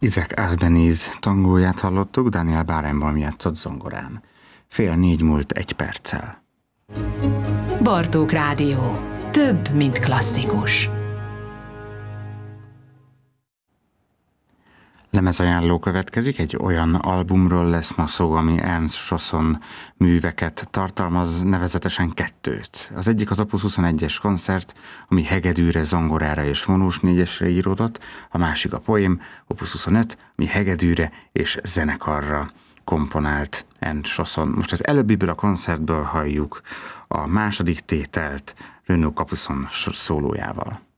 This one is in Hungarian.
Isaac Albeniz tangóját hallottuk, Daniel Barenboim játszott zongorán. 3:04 múlt 1 perccel. Bartók Rádió. Több, mint klasszikus. Lemezajánló következik, egy olyan albumról lesz ma szó, ami Ernst Chausson műveket tartalmaz, nevezetesen 2. Az egyik az Opus 21-es koncert, ami hegedűre, zongorára és vonós négyesre íródott, a másik a Poém, Opus 25, ami hegedűre és zenekarra komponált Ernst Chausson. Most az előbbiből a koncertből halljuk a második tételt Renaud Capuçon szólójával.